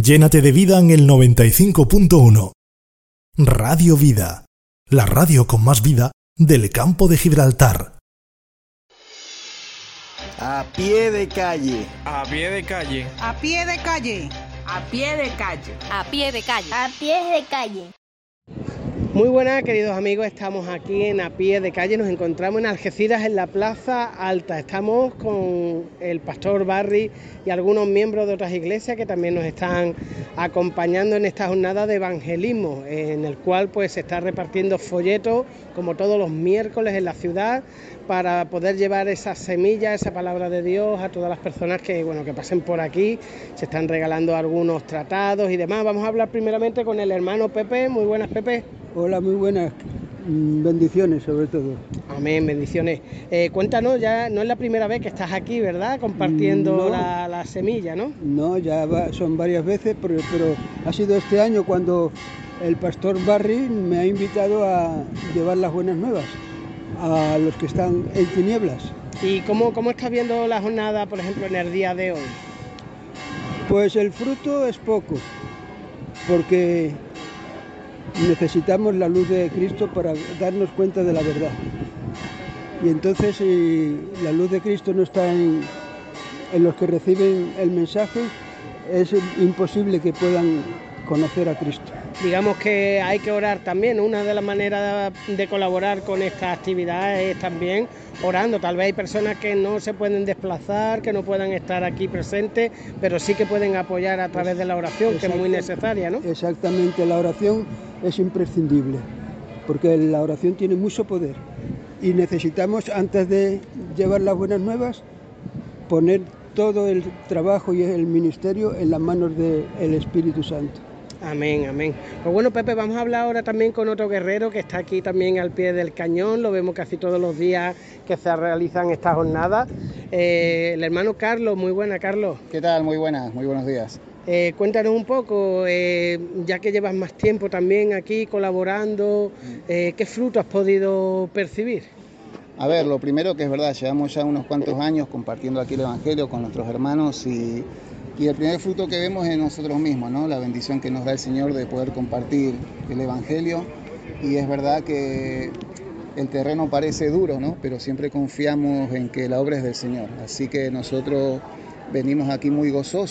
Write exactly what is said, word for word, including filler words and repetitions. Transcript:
Llénate de vida en el noventa y cinco punto uno. Radio Vida, la radio con más vida del campo de Gibraltar. A pie de calle. A pie de calle. A pie de calle. A pie de calle. A pie de calle. A pie de calle. Muy buenas, queridos amigos, estamos aquí en A Pie de Calle, nos encontramos en Algeciras, en la Plaza Alta. Estamos con el pastor Barry y algunos miembros de otras iglesias que también nos están acompañando en esta jornada de evangelismo, en el cual pues se está repartiendo folletos, como todos los miércoles en la ciudad, para poder llevar esa semilla, esa palabra de Dios a todas las personas que, bueno, que pasen por aquí. Se están regalando algunos tratados y demás. Vamos a hablar primeramente con el hermano Pepe. Muy buenas, Pepe. Hola, muy buenas. Bendiciones sobre todo. Amén, bendiciones. Eh, cuéntanos, ya no es la primera vez que estás aquí, ¿verdad? Compartiendo no, la, la semilla, ¿no? No, ya va, son varias veces, pero, pero ha sido este año cuando el pastor Barry me ha invitado a llevar las buenas nuevas a los que están en tinieblas. ¿Y cómo, cómo estás viendo la jornada, por ejemplo, en el día de hoy? Pues el fruto es poco, porque necesitamos la luz de Cristo para darnos cuenta de la verdad. Y entonces, si la luz de Cristo no está en, en los que reciben el mensaje, es imposible que puedan conocer a Cristo. Digamos que hay que orar también. Una de las maneras de colaborar con esta actividad es también orando. Tal vez hay personas que no se pueden desplazar, que no puedan estar aquí presentes, pero sí que pueden apoyar a través de la oración, que es muy necesaria, ¿no? Exactamente, la oración es imprescindible, porque la oración tiene mucho poder y necesitamos, antes de llevar las buenas nuevas, poner todo el trabajo y el ministerio en las manos del Espíritu Santo. Amén, amén. Pues bueno, Pepe, vamos a hablar ahora también con otro guerrero que está aquí también al pie del cañón. Lo vemos casi todos los días que se realizan estas jornadas. Eh, el hermano Carlos, muy buena, Carlos. ¿Qué tal? Muy buenas, muy buenos días. Eh, cuéntanos un poco, eh, ya que llevas más tiempo también aquí colaborando, eh, ¿qué fruto has podido percibir? A ver, lo primero que es verdad, llevamos ya unos cuantos años compartiendo aquí el Evangelio con nuestros hermanos y... Y el primer fruto que vemos es nosotros mismos, ¿no? La bendición que nos da el Señor de poder compartir el Evangelio. Y es verdad que el terreno parece duro, ¿no? Pero siempre confiamos en que la obra es del Señor. Así que nosotros venimos aquí muy gozosos.